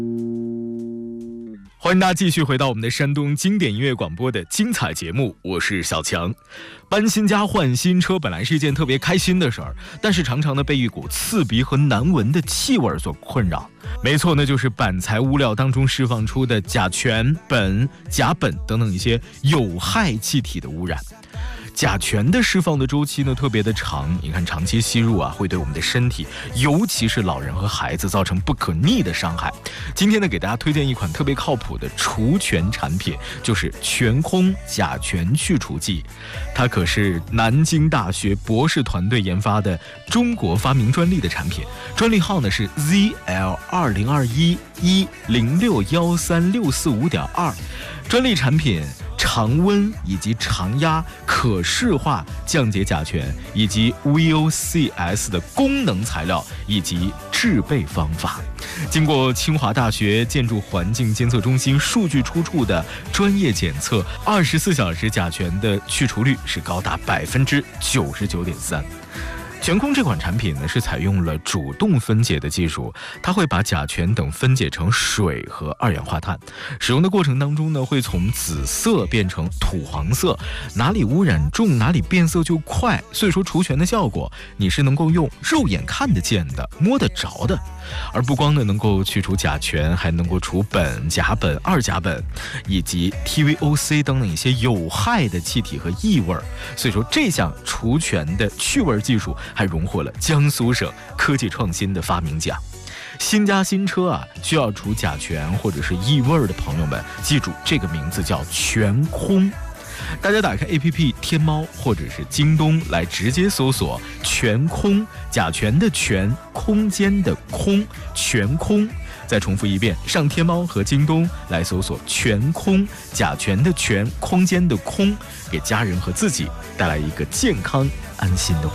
欢迎大家继续回到我们的山东经典音乐广播的精彩节目，我是小强。搬新家换新车本来是一件特别开心的事儿，但是常常呢被一股刺鼻和难闻的气味所困扰。没错，那就是板材物料当中释放出的甲醛、苯、甲苯等等一些有害气体的污染。甲醛的释放的周期呢特别的长，你看长期吸入啊，会对我们的身体，尤其是老人和孩子造成不可逆的伤害。今天呢，给大家推荐一款特别靠谱的除醛产品，就是全空甲醛去除剂。它可是南京大学博士团队研发的中国发明专利的产品，专利号呢是 ZL202110613645.2，专利产品。常温以及常压可视化降解甲醛，以及 VOCs 的功能材料以及制备方法，经过清华大学建筑环境监测中心数据出处的专业检测，24小时甲醛的去除率是高达99.3%。全空这款产品呢是采用了主动分解的技术，它会把甲醛等分解成水和二氧化碳，使用的过程当中呢会从紫色变成土黄色，哪里污染重哪里变色就快，所以说除醛的效果你是能够用肉眼看得见的摸得着的，而不光呢能够去除甲醛，还能够除苯、甲苯、二甲苯以及 TVOC 等等一些有害的气体和异味，所以说这项除醛的去味技术还荣获了江苏省科技创新的发明奖。新家新车啊，需要除甲醛或者是异味的朋友们，记住这个名字叫全空。大家打开 APP 天猫或者是京东来直接搜索全空，甲醛的醛，空间的空，全空。再重复一遍，上天猫和京东来搜索全空，甲醛的醛，空间的空，给家人和自己带来一个健康安心的